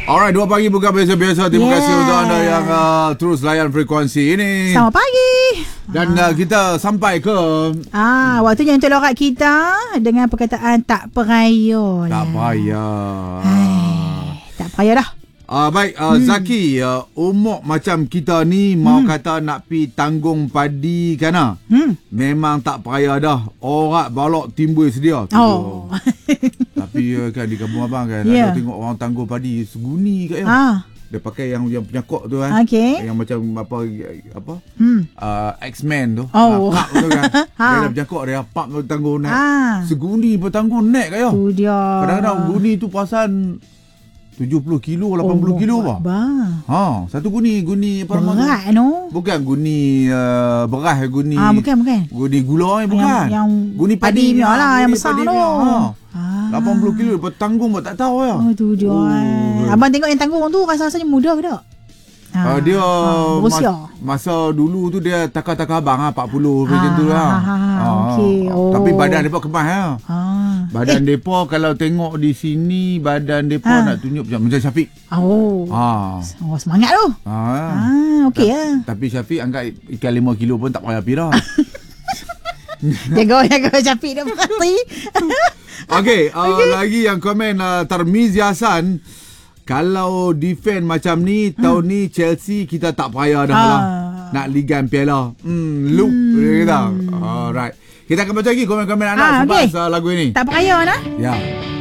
Alright, 2 pagi bukan biasa-biasa. Terima kasih untuk anda yang terus layan frekuensi ini. Selamat pagi. Dan kita sampai ke waktunya untuk lorak kita dengan perkataan tak payah. tak payah. Tak payah dah. Baik, Zaki, umur macam kita ni mau kata nak pi tanggung padi kan memang tak payah dah. Orang balok timbul sedia. Tapi kan di kampung abang kan ada tengok orang tanggung padi seguni kat ya. Dia pakai yang penyakok tu kan. Yang macam apa X-Men tu. Pak tu kan. Dia ada penyakok dia pak tu tanggung naik. Seguni pun tanggung naik kat ya. Kadang-kadang guni tu perasan 70 kilo, 80 kilo apa? Satu guni apa nama tu? Berat no. Bukan guni beras, guni. Bukan. Guni gula bukan. Yang guni padi lah yang besar tu. 80 kilo bertanggung buat tak tahu ya. Tu dia. Abang tengok yang tanggung tu rasa-rasanya muda ke tak? Dia masa dulu tu dia takar-takar abang 40 macam tu lah. Tapi badan depa kemas ya. Badan depa kalau tengok di sini badan depa nak tunjuk macam Syafiq. Semangat tu. Okey lah. Tapi Syafiq angkat ikan 5 kilo pun tak payah pi dah. Jaga Syafiq dah berhati. Okey, lagi yang komen Tarmizi Hasan. Kalau defend macam ni tahun ni Chelsea kita tak payah dah lah nak ligan piala. Loop kita. Alright. Kita akan baca lagi komen-komen anak selepas lagu ini. Tak payah nah. Ya.